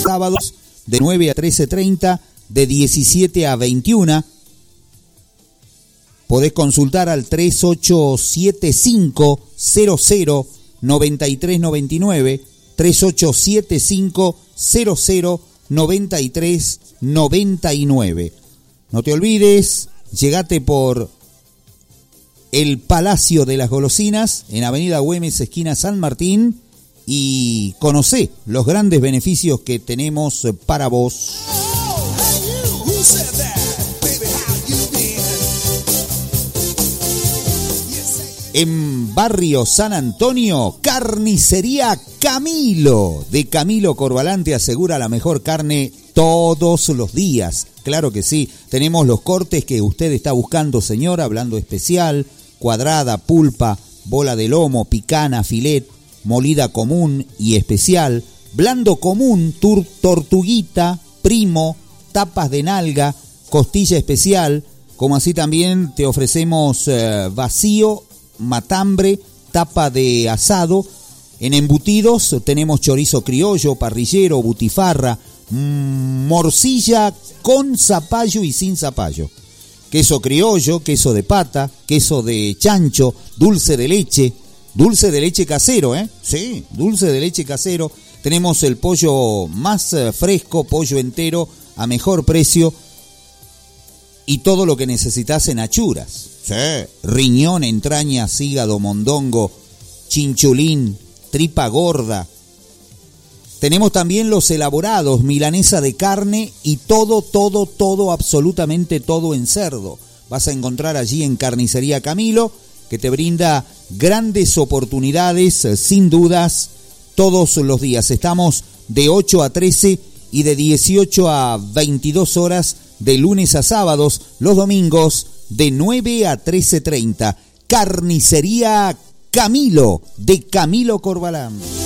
sábados de 9 a 13:30, de 17 a 21. Podés consultar al 3875-00-9399, 3875-00-9399. No te olvides, llegate por el Palacio de las Golosinas, en Avenida Güemes, esquina San Martín, y conocé los grandes beneficios que tenemos para vos. En Barrio San Antonio, Carnicería Camilo. De Camilo Corbalán te asegura la mejor carne todos los días. Claro que sí, tenemos los cortes que usted está buscando, señora, hablando especial, cuadrada, pulpa, bola de lomo, picana, filet, molida común y especial, blando común, tortuguita, primo, tapas de nalga, costilla especial, como así también te ofrecemos vacío, matambre, tapa de asado. En embutidos tenemos chorizo criollo, parrillero, butifarra, morcilla con zapallo y sin zapallo, queso criollo, queso de pata, queso de chancho, dulce de leche casero, sí, dulce de leche casero. Tenemos el pollo más fresco, pollo entero a mejor precio y todo lo que necesitas en achuras. Sí. Riñón, entrañas, hígado, mondongo, chinchulín, tripa gorda. Tenemos también los elaborados, milanesa de carne y todo, absolutamente todo en cerdo. Vas a encontrar allí en Carnicería Camilo, que te brinda grandes oportunidades, sin dudas, todos los días. Estamos de 8 a 13 y de 18 a 22 horas, de lunes a sábados, los domingos de 9 a 13:30. Carnicería Camilo, de Camilo Corbalán.